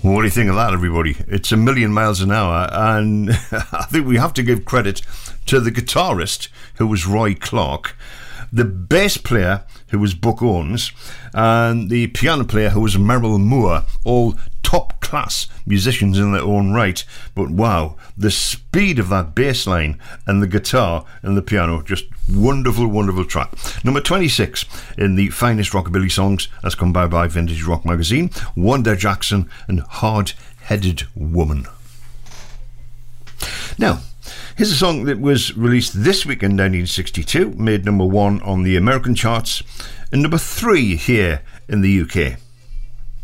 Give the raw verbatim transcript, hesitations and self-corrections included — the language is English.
What do you think of that, everybody? It's a million miles an hour, and I think we have to give credit to the guitarist, who was Roy Clark, the bass player, who was Buck Owens, and the piano player, who was Merrill Moore, all top-class musicians in their own right. But wow, the speed of that bass line and the guitar and the piano, just wonderful, wonderful track. Number twenty-six in the finest rockabilly songs as come by by Vintage Rock Magazine, Wanda Jackson and Hard-Headed Woman. Now, here's a song that was released this week in nineteen sixty-two, made number one on the American charts, and number three here in the U K.